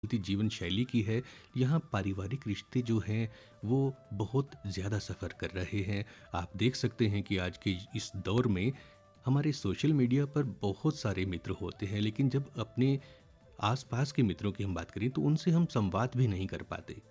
बदलती जीवन शैली की है। यहाँ पारिवारिक रिश्ते जो हैं वो बहुत ज़्यादा सफ़र कर रहे हैं। आप देख सकते हैं कि आज के इस दौर में हमारे सोशल मीडिया पर बहुत सारे मित्र होते हैं, लेकिन जब अपने आसपास के मित्रों की हम बात करें तो उनसे हम संवाद भी नहीं कर पाते।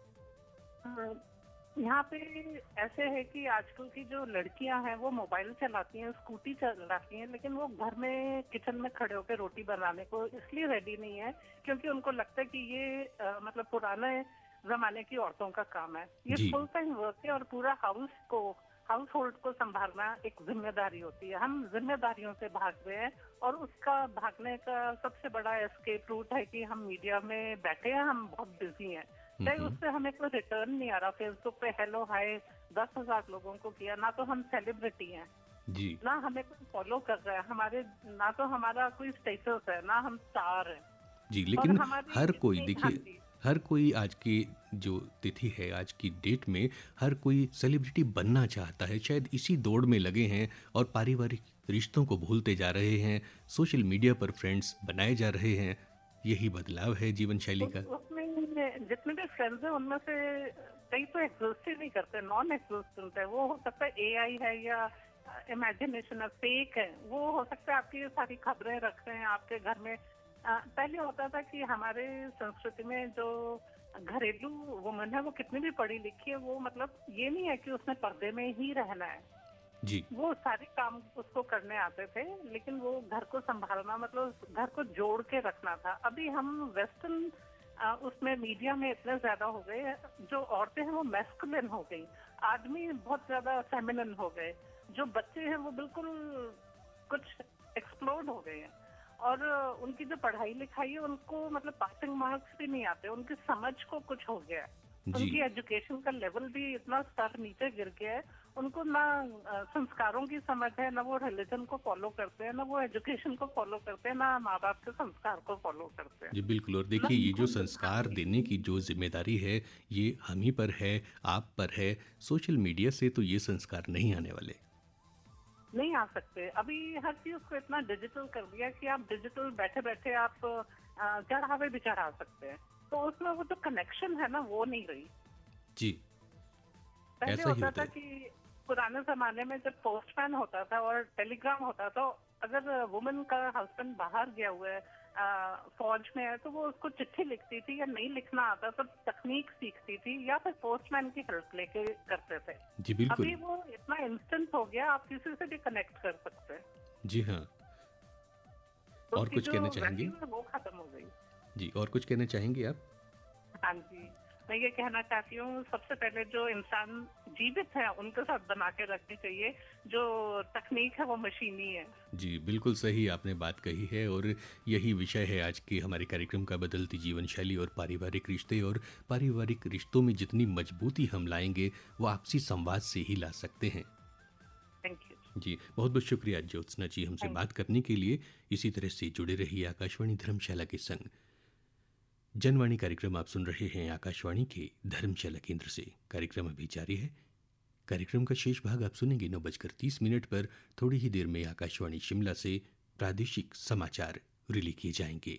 हाँ, यहाँ पे ऐसे है कि आजकल की जो लड़कियां हैं वो मोबाइल चलाती हैं, स्कूटी चलाती हैं, लेकिन वो घर में किचन में खड़े होकर रोटी बनाने को इसलिए रेडी नहीं है क्योंकि उनको लगता है कि ये मतलब पुराने जमाने की औरतों का काम है। ये जी। फुल टाइम वर्क है और पूरा हाउस होल्ड को संभालना एक जिम्मेदारी होती है। हम जिम्मेदारियों से भाग रहे हैं और उसका भागने का सबसे बड़ा एस्केप रूट है कि हम मीडिया में बैठे हैं, हम बहुत बिजी हैं। चाहे हम्म। उससे हमें कोई रिटर्न नहीं आ रहा। फेसबुक पे हेलो हाय 10,000 लोगों को किया, ना तो हम सेलिब्रिटी हैं, जी। ना हमें कोई फॉलो कर रहा है, हमारे ना तो हमारा कोई स्टेटस है, ना हम स्टार हैं। जी, और लेकिन हमारी हर कोई इतनी, हाँ देखिए, जी, हर कोई आज की जो तिथि है, आज की डेट में हर कोई सेलिब्रिटी बनना चाहता है। शायद इसी दौड़ में लगे हैं और पारिवारिक रिश्तों को भूलते जा रहे हैं। सोशल मीडिया पर फ्रेंड्स बनाए जा रहे हैं। यही बदलाव है जीवन शैली का। उसमें जितने भी फ्रेंड्स हैं उनमें से कई तो एग्जिस्ट ही नहीं करते, नॉन एग्जिस्टेंट है। वो हो सकता है एआई है या इमेजिनेशन है, फेक है। वो हो सकता है आपकी सारी खबरें रख रहे हैं आपके घर में। पहले होता था कि हमारे संस्कृति में जो घरेलू वुमन है वो कितनी भी पढ़ी लिखी है, वो मतलब ये नहीं है कि उसने पर्दे में ही रहना है। जी। वो सारे काम उसको करने आते थे, लेकिन वो घर को संभालना मतलब घर को जोड़ के रखना था। अभी हम वेस्टर्न उसमें मीडिया में इतने ज्यादा हो गए, जो औरतें हैं वो मैस्कुलिन हो गई, आदमी बहुत ज्यादा फेमिनिन हो गए, जो बच्चे हैं वो बिल्कुल कुछ एक्सप्लोड हो गए हैं। और उनकी जो पढ़ाई लिखाई है उनको मतलब पासिंग मार्क्स भी नहीं आते, उनकी समझ को कुछ हो गया है। जी। उनकी एजुकेशन का लेवल भी इतना स्तर नीचे गिर गया है, उनको ना संस्कारों की समझ है, ना वो रिलीजन को फॉलो करते हैं, ना वो एजुकेशन को फॉलो करते हैं, ना माँ बाप के संस्कार को फॉलो करते हैं, जी, बिल्कुल। और ना देखिए, ये जो संस्कार हाँ देने की जो ज़िम्मेदारी है, ये हम ही पर है, आप पर है। सोशल मीडिया से तो ये संस्कार नहीं आने वाले। नहीं आ सकते। अभी हर चीज को इतना डिजिटल कर दिया कि आप डिजिटल बैठे बैठे आप चढ़ावे भी चढ़ा सकते हैं, तो उसमें वो जो कनेक्शन है ना वो नहीं रही। जी, पहले ऐसा ही होता होता था है। कि पुराने जमाने में जब पोस्टमैन होता था और टेलीग्राम होता था, अगर वुमन का हस्बैंड बाहर गया हुआ है, फौज में है, तो वो उसको चिट्ठी लिखती थी, या नहीं लिखना आता तो तकनीक सीखती थी, या फिर पोस्टमैन की हेल्प लेके करते थे। जी, अभी बिल्कुल। वो इतना इंस्टेंट हो गया, आप किसी से भी कनेक्ट कर सकते हैं। जी हाँ। और उसकी कुछ जो कहना चाहेंगे? वैल्यू है वो खत्म हो गई। जी, और कुछ कहना चाहेंगे आप? हाँ जी, मैं ये कहना चाहती हूँ, सबसे पहले जो इंसान जीवित है उनके साथ बना के रखनी चाहिए। जो तकनीक है वो मशीनी है। जी, बिल्कुल सही आपने बात कही है। और यही विषय है आज के हमारे कार्यक्रम का, बदलती जीवन शैली और पारिवारिक रिश्ते। और पारिवारिक रिश्तों में जितनी मजबूती हम लाएंगे, वो आपसी संवाद से ही ला सकते हैं। Thank you. जी, बहुत बहुत शुक्रिया ज्योत्सना जी हमसे थैंक बात करने के लिए। इसी तरह से जुड़े रहिए आकाशवाणी धर्मशाला के संग। जनवाणी कार्यक्रम आप सुन रहे हैं आकाशवाणी के धर्मशाला केंद्र से। कार्यक्रम अभी जारी है। कार्यक्रम का शेष भाग आप सुनेंगे 9:30 पर। थोड़ी ही देर में आकाशवाणी शिमला से प्रादेशिक समाचार रिले किए जाएंगे।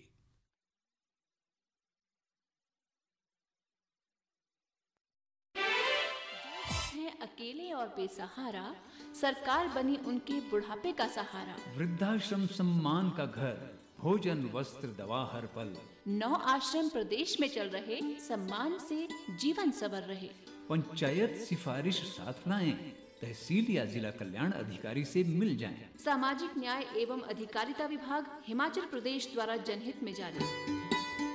हैं अकेले और बेसहारा, सरकार बनी उनके बुढ़ापे का सहारा। वृद्धाश्रम सम्मान का घर, भोजन वस्त्र दवा हर पल। 9 आश्रम प्रदेश में चल रहे, सम्मान से जीवन सवर रहे। पंचायत सिफारिश साथ लाएं, तहसील या जिला कल्याण अधिकारी से मिल जाएं। सामाजिक न्याय एवं अधिकारिता विभाग हिमाचल प्रदेश द्वारा जनहित में जारी।